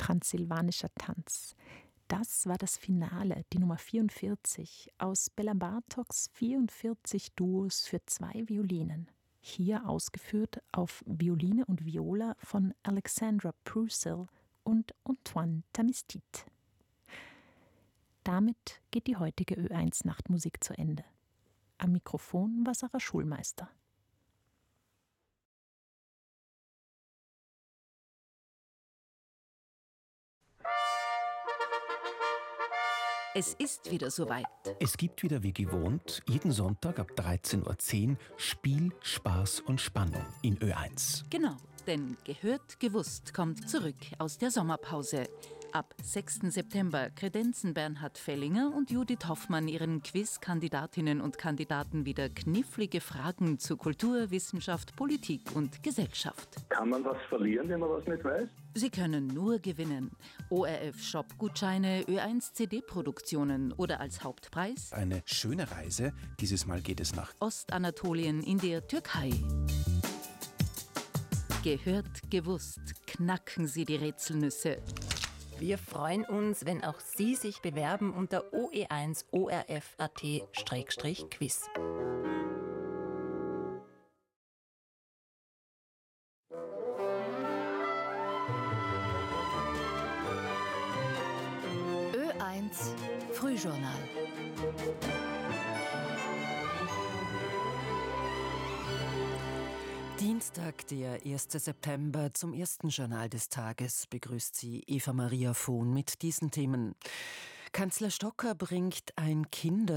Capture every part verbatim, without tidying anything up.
Transsilvanischer Tanz. Das war das Finale, die Nummer vierundvierzig aus Bela Bartoks vierundvierzig Duos für zwei Violinen. Hier ausgeführt auf Violine und Viola von Alexandra Proussel und Antoine Tamistit. Damit geht die heutige Ö eins Nachtmusik zu Ende. Am Mikrofon war Sarah Schulmeister. Es ist wieder soweit. Es gibt wieder wie gewohnt jeden Sonntag ab dreizehn Uhr zehn Spiel, Spaß und Spannung in Ö eins. Genau, denn Gehört, gewusst kommt zurück aus der Sommerpause. Ab sechsten September kredenzen Bernhard Fellinger und Judith Hoffmann ihren Quiz-Kandidatinnen und Kandidaten wieder knifflige Fragen zu Kultur, Wissenschaft, Politik und Gesellschaft. Kann man was verlieren, wenn man was nicht weiß? Sie können nur gewinnen. O R F-Shop-Gutscheine, Ö eins C D-Produktionen oder als Hauptpreis Eine schöne Reise. Dieses Mal geht es nach Ostanatolien in der Türkei. Gehört, gewusst, knacken Sie die Rätselnüsse. Wir freuen uns, wenn auch Sie sich bewerben unter o e eins o r f punkt a t Schrägstrich quiz. Ö eins Frühjournal. Dienstag, der erste September, zum ersten Journal des Tages begrüßt Sie Eva-Maria Vohn mit diesen Themen. Kanzler Stocker bringt ein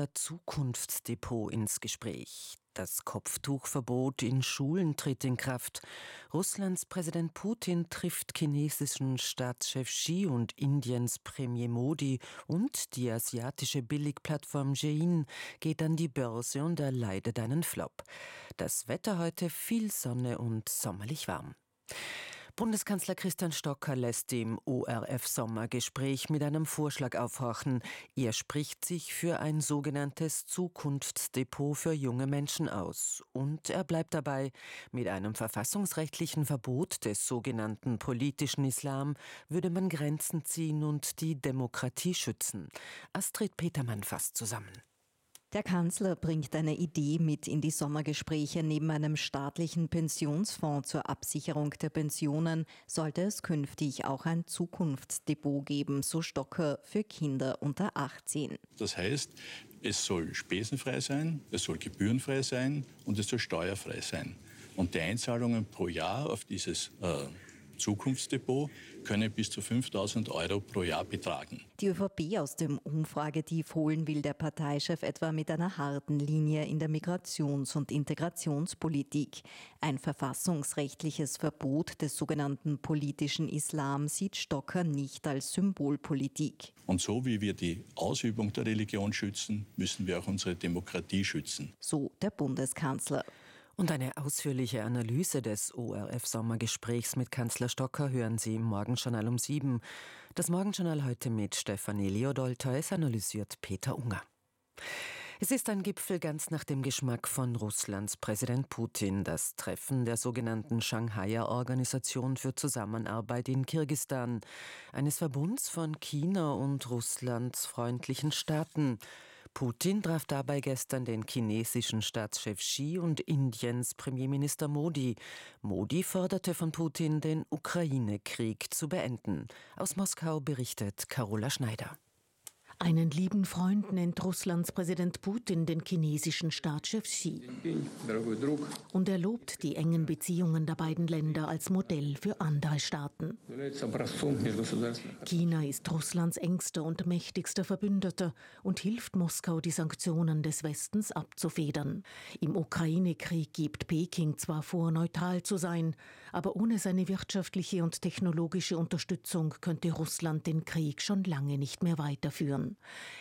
Kinder-Zukunftsdepot ins Gespräch. Das Kopftuchverbot in Schulen tritt in Kraft. Russlands Präsident Putin trifft chinesischen Staatschef Xi und Indiens Premier Modi und die asiatische Billigplattform Shein geht an die Börse und erleidet einen Flop. Das Wetter heute viel Sonne und sommerlich warm. Bundeskanzler Christian Stocker lässt im O R F-Sommergespräch mit einem Vorschlag aufhorchen. Er spricht sich für ein sogenanntes Zukunftsdepot für junge Menschen aus. Und er bleibt dabei, mit einem verfassungsrechtlichen Verbot des sogenannten politischen Islam würde man Grenzen ziehen und die Demokratie schützen. Astrid Petermann fasst zusammen. Der Kanzler bringt eine Idee mit in die Sommergespräche. Neben einem staatlichen Pensionsfonds zur Absicherung der Pensionen sollte es künftig auch ein Zukunftsdepot geben, so Stocker, für Kinder unter achtzehn. Das heißt, es soll spesenfrei sein, es soll gebührenfrei sein und es soll steuerfrei sein. Und die Einzahlungen pro Jahr auf dieses äh, Zukunftsdepot können bis zu fünftausend Euro pro Jahr betragen. Die ÖVP aus dem Umfragetief holen will der Parteichef etwa mit einer harten Linie in der Migrations- und Integrationspolitik. Ein verfassungsrechtliches Verbot des sogenannten politischen Islam sieht Stocker nicht als Symbolpolitik. Und so wie wir die Ausübung der Religion schützen, müssen wir auch unsere Demokratie schützen. So der Bundeskanzler. Und eine ausführliche Analyse des O R F-Sommergesprächs mit Kanzler Stocker hören Sie im Morgenjournal um sieben. Das Morgenjournal heute mit Stefanie Leodolter, analysiert Peter Unger. Es ist ein Gipfel ganz nach dem Geschmack von Russlands Präsident Putin. Das Treffen der sogenannten Shanghaier Organisation für Zusammenarbeit in Kirgisistan, eines Verbunds von China und Russlands freundlichen Staaten. Putin traf dabei gestern den chinesischen Staatschef Xi und Indiens Premierminister Modi. Modi forderte von Putin, den Ukraine-Krieg zu beenden. Aus Moskau berichtet Carola Schneider. Einen lieben Freund nennt Russlands Präsident Putin den chinesischen Staatschef Xi. Und er lobt die engen Beziehungen der beiden Länder als Modell für andere Staaten. China ist Russlands engster und mächtigster Verbündeter und hilft Moskau, die Sanktionen des Westens abzufedern. Im Ukraine-Krieg gibt Peking zwar vor, neutral zu sein, aber ohne seine wirtschaftliche und technologische Unterstützung könnte Russland den Krieg schon lange nicht mehr weiterführen.